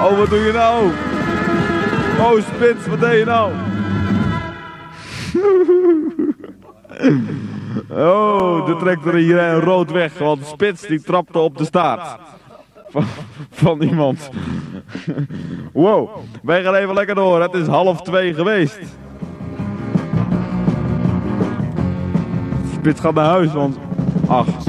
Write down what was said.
Oh, wat doe je nou? Oh, Spits, wat deed je nou? Oh, er trekt er hier een rood weg, want Spits die trapte op de staart. Van iemand. Wow, wij gaan even lekker door. Het is 1:30 geweest. Spits gaat naar huis, want... Ach,